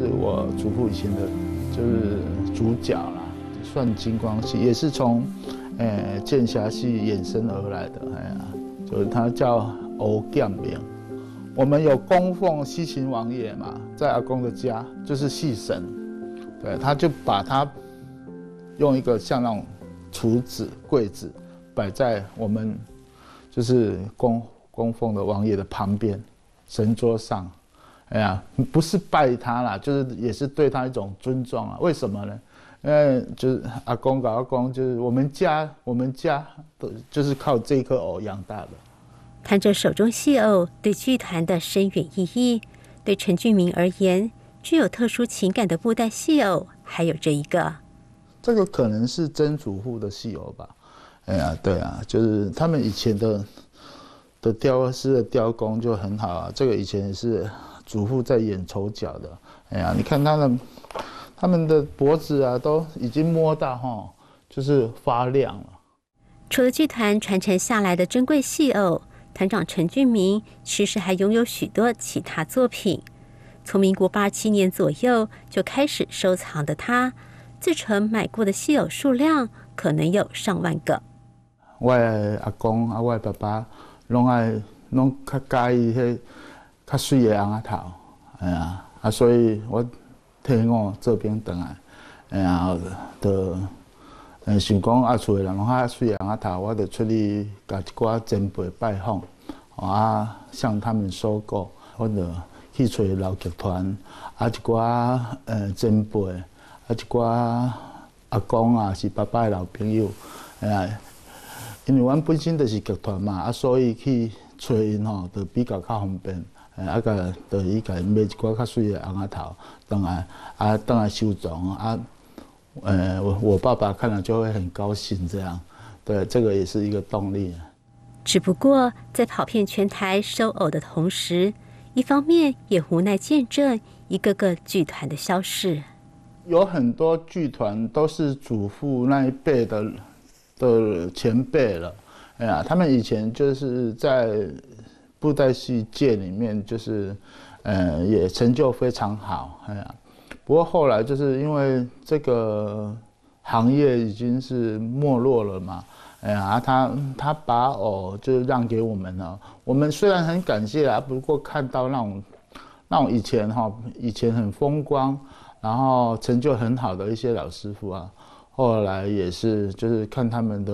是我祖父以前的，就是主角啦，算金光戏，也是从剑侠戏衍生而来的。就是他叫欧剑明。我们有供奉西秦王爷嘛，在阿公的家就是戏神，对，他就把他用一个像那种橱子、柜子摆在我们就是供奉的王爷的旁边神桌上。不是拜他啦，就是也是对他一种尊重啊。为什么呢？因为就是阿公跟阿公，就是我们家就是靠这颗藕养大的。 看着手中戏偶对剧团的深远意义，对陈俊明而言，具有特殊情感的布袋戏偶还有这一个。 这个可能是曾祖父的戏偶吧。对啊，就是他们以前的雕师的雕工就很好啊。这个以前也是祖父在演丑角的。你看他们的脖子啊，都已经摸到就是发亮了。 除了剧团传承下来的珍贵戏偶，团长陈俊明其实还拥有许多其他作品。从民国87年左右就开始收藏的他，自称买过的戏偶数量可能有上万个。 我的阿公啊，我的爸爸拢较介意迄较水的红仔头，所以我退伍这边回来，就想讲厝的人拢较水的红仔头，我就出去甲一寡前辈拜访，向他们收购，我就去找老剧团，一寡前辈，一寡阿公啊，是爸爸的老朋友，因为阮本身就是剧团嘛，所以去找因就比较方便。就伊甲伊买一寡较水的红仔头，回来收藏我爸爸看了就会很高兴，这样，对，这个也是一个动力。 只不过在跑遍全台收偶的同时，一方面也无奈见证一个个剧团的消逝。 有很多剧团都是祖父那一辈的前辈了，他们以前就是在布袋戏界里面，就是也成就非常好，不过后来就是因为这个行业已经是没落了嘛，他把偶就是让给我们了，我们虽然很感谢不过看到那种以前很风光，然后成就很好的一些老师傅啊，后来也是就是看他们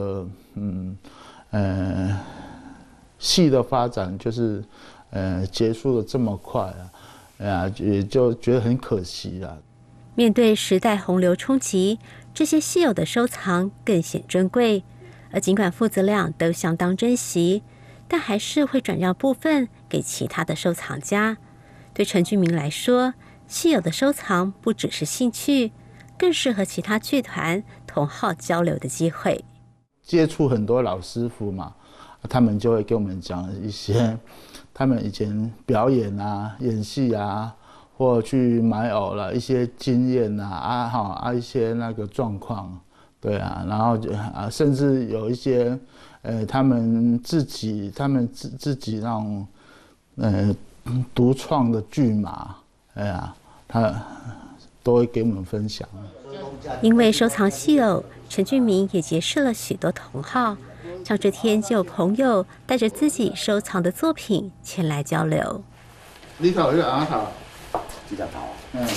的戏的发展就是结束的这么快也就觉得很可惜啦。 面对时代洪流冲击，这些稀有的收藏更显珍贵。而尽管父子俩都相当珍惜，但还是会转让部分给其他的收藏家。对陈俊明来说，稀有的收藏不只是兴趣，更是和其他剧团同好交流的机会。 接触很多老师傅嘛，他们就会给我们讲一些他们以前表演啊、演戏啊，或去买偶了一些经验一些那个状况，对啊，然后甚至有一些他们自己那种独创的剧码，他都会给我们分享。 因为收藏戏偶，陈俊明也结识了许多同好。像这天就有朋友带着自己收藏的作品前来交流。 你头有红头， 这条头。